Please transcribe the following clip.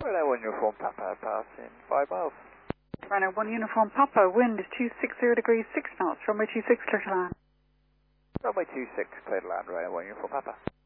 Runway 1 Uniform Papa, passing 5 miles. Runway 1 Uniform Papa, wind is 260 degrees 6 knots, runway 26 clear to land. Runway 26, clear to land, runway 1 Uniform Papa.